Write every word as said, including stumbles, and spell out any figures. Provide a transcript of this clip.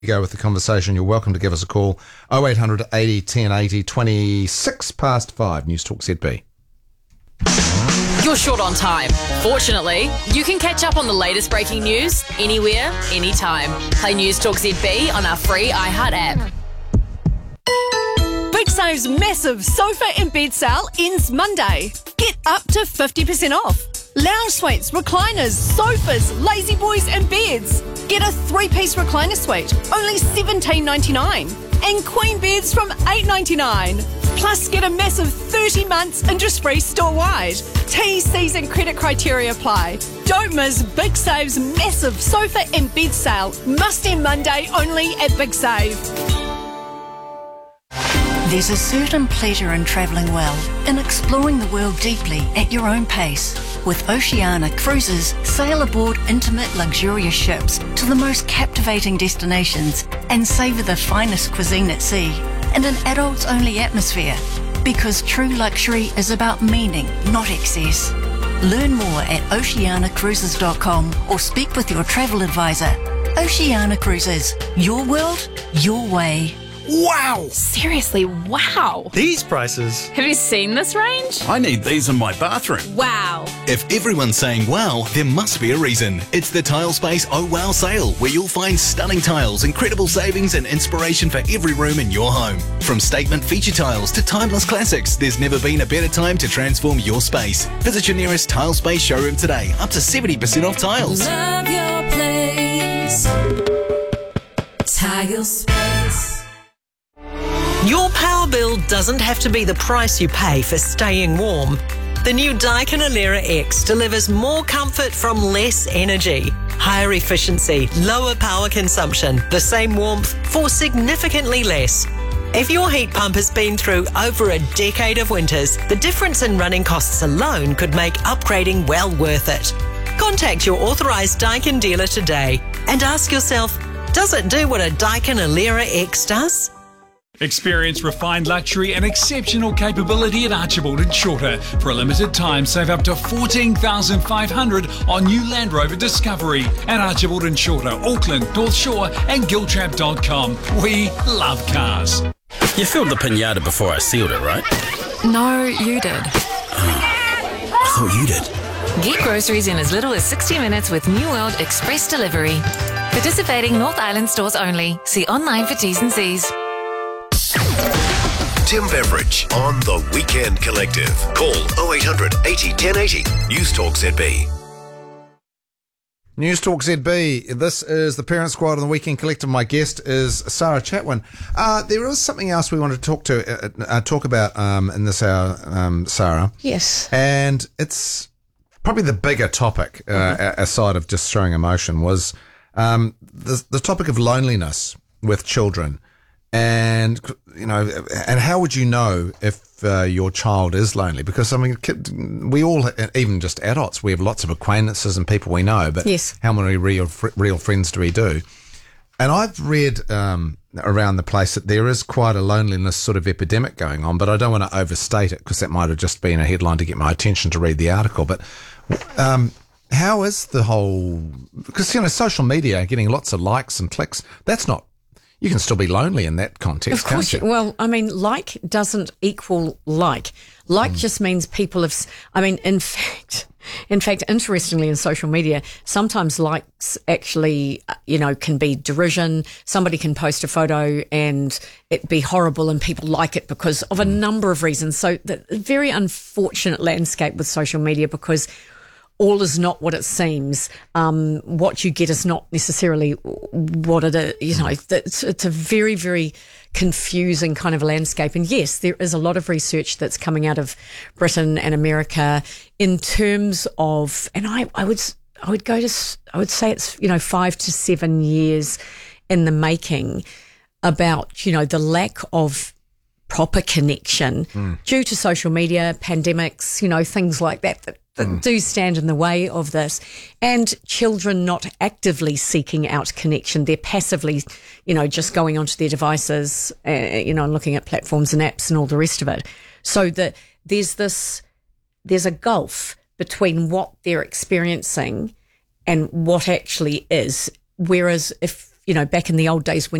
Go with the conversation. You're welcome to give us a call. oh eight hundred eighty ten eighty, twenty-six past five. News Talk Z B. You're short on time. Fortunately, you can catch up on the latest breaking news anywhere, anytime. Play News Talk Z B on our free iHeart app. Big Save's massive sofa and bed sale ends Monday. Get up to fifty percent off. Lounge suites, recliners, sofas, lazy boys and beds. Get a three-piece recliner suite, only seventeen ninety-nine. And queen beds from eight ninety-nine. Plus get a massive thirty months interest-free store-wide. T, C's and credit criteria apply. Don't miss Big Save's massive sofa and bed sale. Must end Monday only at Big Save. There's a certain pleasure in travelling well, in exploring the world deeply at your own pace. With Oceania Cruises, sail aboard intimate, luxurious ships to the most captivating destinations and savour the finest cuisine at sea in an adults-only atmosphere. Because true luxury is about meaning, not excess. Learn more at oceania cruises dot com or speak with your travel advisor. Oceania Cruises, your world, your way. Wow! Seriously, wow. These prices. Have you seen this range? I need these in my bathroom. Wow. If everyone's saying wow, there must be a reason. It's the Tilespace Oh Wow sale, where you'll find stunning tiles, incredible savings and inspiration for every room in your home. From statement feature tiles to timeless classics, there's never been a better time to transform your space. Visit your nearest Tilespace showroom today. Up to seventy percent off tiles. Love your place. Tilespace. Your power bill doesn't have to be the price you pay for staying warm. The new Daikin Alera X delivers more comfort from less energy, higher efficiency, lower power consumption, the same warmth for significantly less. If your heat pump has been through over a decade of winters, the difference in running costs alone could make upgrading well worth it. Contact your authorised Daikin dealer today and ask yourself, does it do what a Daikin Alera X does? Experience refined luxury and exceptional capability at Archibald and Shorter. For a limited time, save up to fourteen thousand five hundred dollars on new Land Rover Discovery at Archibald and Shorter, Auckland, North Shore and giltrap dot com. We love cars. You filled the pinata before I sealed it, right? No, you did. Oh, I thought you did. Get groceries in as little as sixty minutes with New World Express Delivery. Participating North Island stores only. See online for T's and C's. Tim Beveridge on The Weekend Collective. Call oh eight hundred eighty ten eighty. News Talk Z B. News Talk Z B. This is the Parent Squad on The Weekend Collective. My guest is Sarah Chatwin. Uh, there is something else we wanted to talk to uh, uh, talk about um, in this hour, um, Sarah. Yes. And it's probably the bigger topic, uh, mm-hmm. aside of just showing emotion, was um, the, the topic of loneliness with children. And, you know, and how would you know if uh, your child is lonely? Because, I mean, we all, even just adults, we have lots of acquaintances and people we know, but yes. How many real real friends do we do? And I've read um, around the place that there is quite a loneliness sort of epidemic going on, but I don't want to overstate it because that might have just been a headline to get my attention to read the article. But um, how is the whole, because, you know, social media, getting lots of likes and clicks, that's not, you can still be lonely in that context, of course, can't you? Well, I mean, like doesn't equal like. Like mm. just means people have, I mean, in fact, in fact, interestingly in social media, sometimes likes actually, you know, can be derision. Somebody can post a photo and it be horrible and people like it because of a number of reasons. So the very unfortunate landscape with social media, because all is not what it seems. Um, what you get is not necessarily what it is. You know, it's, it's a very, very confusing kind of landscape. And yes, there is a lot of research that's coming out of Britain and America in terms of, and I, I would, I would go to, I would say it's, you know, five to seven years in the making about, you know, the lack of proper connection mm. due to social media, pandemics, you know, things like that, that that mm. do stand in the way of this, and children not actively seeking out connection. They're passively, you know, just going onto their devices, uh, you know, and looking at platforms and apps and all the rest of it. So that there's this, there's a gulf between what they're experiencing and what actually is. Whereas if, you know, back in the old days when